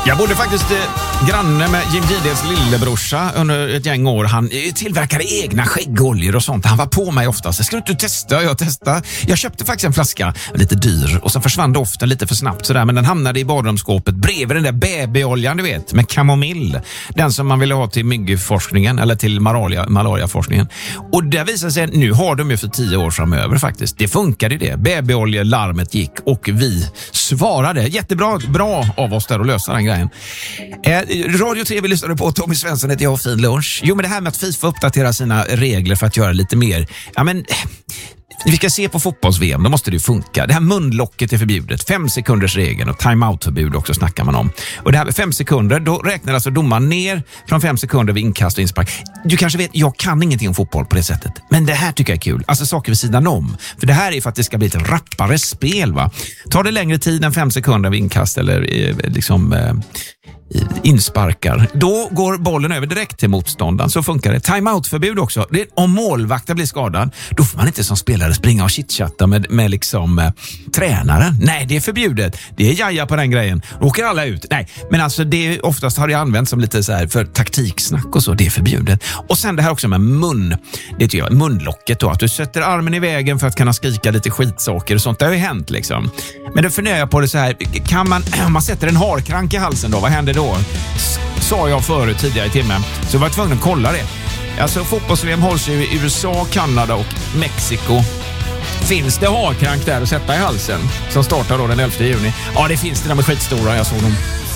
Jag bodde faktiskt granne med Jim Gides lillebrorsa under ett gäng år. Han tillverkade egna skäggoljor och sånt. Han var på mig oftast. Ska du inte testa? Jag testade. Jag köpte faktiskt en flaska, lite dyr. Och så försvann doften lite för snabbt sådär. Men den hamnade i badrumsskåpet bredvid den där babyoljan, du vet, med kamomill. Den som man ville ha till myggforskningen eller till malariaforskningen. Och det visade sig, nu har de ju för 10 år framöver faktiskt. Det funkade det. Babyoljelarmet gick och vi svarade. Jättebra, bra av oss där att lösa den grejen. Radio 3 vi lyssnade på. Tommy Svensson heter jag och fin lunch. Jo, men det här med att FIFA uppdatera sina regler för att göra lite mer. Ja, men vi ska se på fotbolls-VM, då måste det ju funka. Det här munlocket är förbjudet. 5 sekunders regeln och timeout-förbud också snackar man om. Och det här med 5 sekunder, då räknar alltså domaren ner från 5 sekunder vid inkast och inspark. Du kanske vet, jag kan ingenting om fotboll på det sättet. Men det här tycker jag är kul. Alltså saker vid sidan om. För det här är för att det ska bli ett rappare spel, va? Tar det längre tid än 5 sekunder vid inkast eller insparkar, då går bollen över direkt till motståndaren. Så funkar det. Timeout-förbud också. Om målvakten blir skadad, då får man inte som spelare springa och chitchatta med tränaren. Nej, det är förbjudet. Det är jaja på den grejen. Då åker alla ut. Nej, men alltså det oftast har det använts som lite så här för taktiksnack och så. Det är förbjudet. Och sen det här också med det tycker jag, munlocket då. Att du sätter armen i vägen för att kunna skrika lite skitsaker och sånt. Det har ju hänt liksom. Men då funderar jag på det så här. Om man sätter en harkrank i halsen då, vad händer då? Sa jag förut tidigare i timmen. Så var jag tvungen att kolla det. Alltså fotbolls-VM hålls ju i USA, Kanada och Mexiko. Finns det harkrank där att sätta i halsen som startar då den 11 juni? Ja, det finns det, de är skitstora. Jag såg dem.